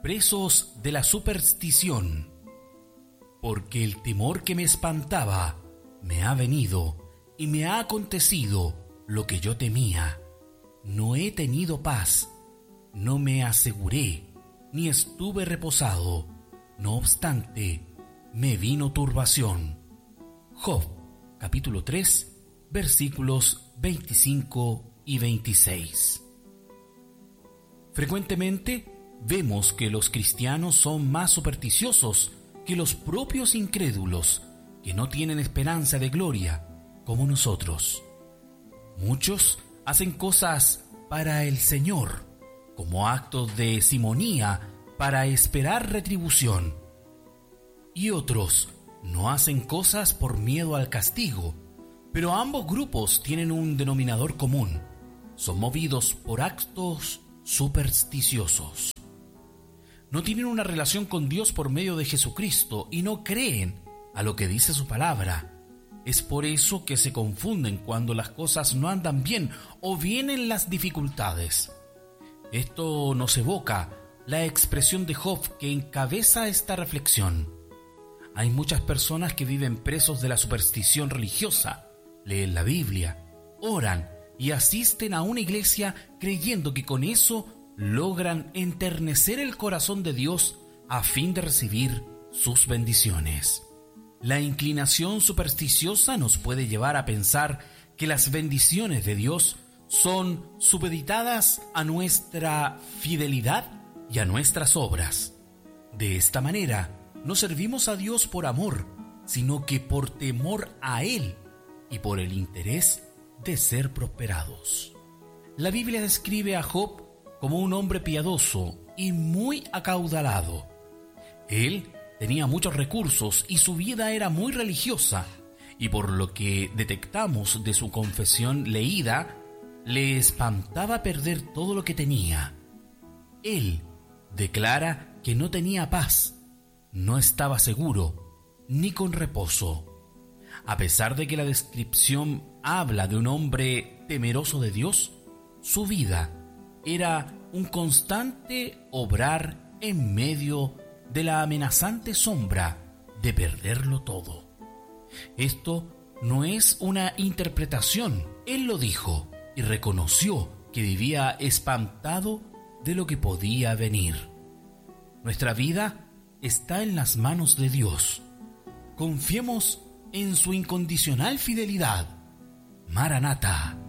presos de la superstición, porque el temor que me espantaba me ha venido y me ha acontecido lo que yo temía. No he tenido paz, no me aseguré, ni estuve reposado. No obstante, me vino turbación. Job, capítulo 3, versículos 25 y 26. Frecuentemente vemos que los cristianos son más supersticiosos que los propios incrédulos, que no tienen esperanza de gloria, como nosotros. Muchos hacen cosas para el Señor, como actos de simonía para esperar retribución. Y otros no hacen cosas por miedo al castigo, pero ambos grupos tienen un denominador común: son movidos por actos supersticiosos. No tienen una relación con Dios por medio de Jesucristo y no creen a lo que dice su palabra. Es por eso que se confunden cuando las cosas no andan bien o vienen las dificultades. Esto nos evoca la expresión de Job que encabeza esta reflexión. Hay muchas personas que viven presos de la superstición religiosa, leen la Biblia, oran y asisten a una iglesia creyendo que con eso logran enternecer el corazón de Dios a fin de recibir sus bendiciones. La inclinación supersticiosa nos puede llevar a pensar que las bendiciones de Dios son supeditadas a nuestra fidelidad y a nuestras obras. De esta manera, no servimos a Dios por amor, sino que por temor a Él y por el interés de ser prosperados. La Biblia describe a Job como un hombre piadoso y muy acaudalado. Él tenía muchos recursos y su vida era muy religiosa, y por lo que detectamos de su confesión leída, le espantaba perder todo lo que tenía. Él declara que no tenía paz, no estaba seguro, ni con reposo. A pesar de que la descripción habla de un hombre temeroso de Dios, su vida era un constante obrar en medio de la amenazante sombra de perderlo todo. Esto no es una interpretación. Él lo dijo y reconoció que vivía espantado de lo que podía venir. Nuestra vida está en las manos de Dios. Confiemos en su incondicional fidelidad. Maranatha.